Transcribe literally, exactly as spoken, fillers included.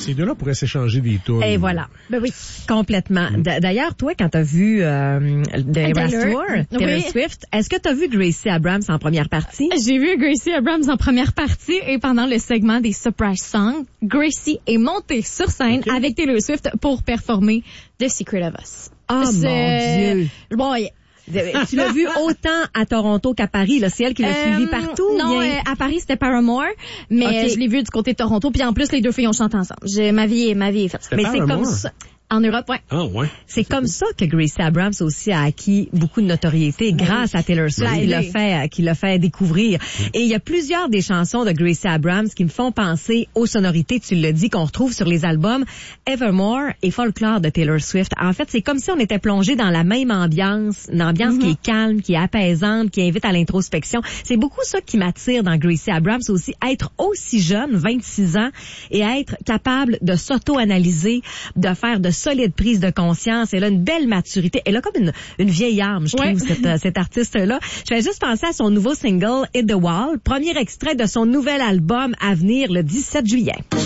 Ces deux-là pourraient s'échanger des tours. Et voilà. Ben oui. Complètement. Mm. D- D'ailleurs, toi, quand t'as vu euh, The Eras Tour, Taylor Oui. Swift, est-ce que t'as vu Gracie Abrams en première partie? J'ai vu Gracie Abrams en première partie et pendant le segment des Surprise Songs, Gracie est montée sur scène Okay. avec Taylor Swift pour performer The Secret of Us. Oh C'est- mon Dieu! Bon, y- Tu l'as vu autant à Toronto qu'à Paris, là. C'est elle qui l'a Euh, suivi partout. Non, bien? euh, à Paris, c'était Paramore, mais Ok. euh, je l'ai vu du côté de Toronto. Puis en plus, les deux filles ont chanté ensemble. J'ai, ma vie est, ma vie est faite. C'était Mais c'est Paramore. comme ça. En Europe, ouais. Ah, ouais. C'est comme ça que Gracie Abrams aussi a acquis beaucoup de notoriété grâce à Taylor Swift, Oui. qui l'a fait, qui l'a fait découvrir. Et il y a plusieurs des chansons de Gracie Abrams qui me font penser aux sonorités, tu l'as dit, qu'on retrouve sur les albums Evermore et Folklore de Taylor Swift. En fait, c'est comme si on était plongé dans la même ambiance, une ambiance qui est calme, qui est apaisante, qui invite à l'introspection. C'est beaucoup ça qui m'attire dans Gracie Abrams aussi, être aussi jeune, vingt-six ans, et être capable de s'auto-analyser, de faire de solides prises de conscience. Elle a une belle maturité. Elle a comme une, une vieille âme, je trouve, Ouais. cette, euh, cette artiste-là. Je vais juste penser à son nouveau single, Hit the Wall, premier extrait de son nouvel album à venir le dix-sept juillet.